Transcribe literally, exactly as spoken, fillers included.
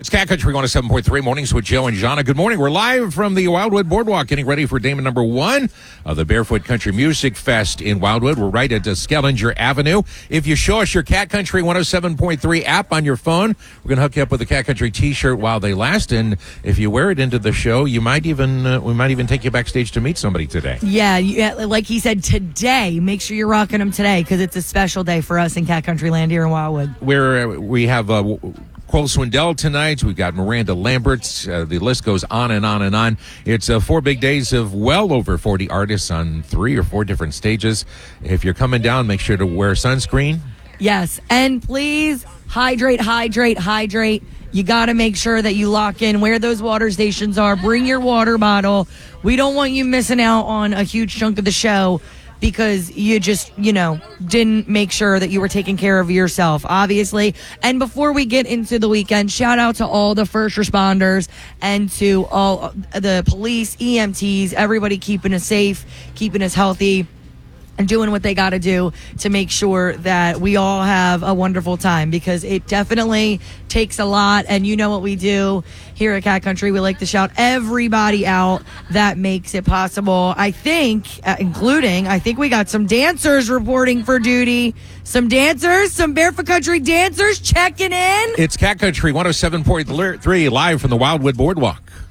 It's Cat Country one oh seven point three Mornings with Joe and Jana. Good morning. We're live from the Wildwood Boardwalk, getting ready for day number one of the Barefoot Country Music Fest in Wildwood. We're right at Skellinger Avenue. If you show us your Cat Country one oh seven point three app on your phone, we're going to hook you up with a Cat Country t-shirt while they last. And if you wear it into the show, you might even uh, we might even take you backstage to meet somebody today. Yeah, yeah, like he said, today. Make sure you're rocking them today because it's a special day for us in Cat Country Land here in Wildwood. Where uh, we have uh, Cole Swindell tonight. We've got Miranda Lambert. Uh, the list goes on and on and on. It's uh, four big days of well over forty artists on three or four different stages. If you're coming down, make sure to wear sunscreen. Yes, and please hydrate, hydrate, hydrate. You got to make sure that you lock in where those water stations are. Bring your water bottle. We don't want you missing out on a huge chunk of the show because you just, you know, didn't make sure that you were taking care of yourself, obviously. And before we get into the weekend, shout out to all the first responders and to all the police, E M Ts, everybody keeping us safe, keeping us healthy, and doing what they got to do to make sure that we all have a wonderful time, because it definitely takes a lot. And you know what we do here at Cat Country. We like to shout everybody out that makes it possible. I think, uh, including, I think we got some dancers reporting for duty. Some dancers, some Barefoot Country dancers checking in. It's Cat Country one oh seven point three live from the Wildwood Boardwalk.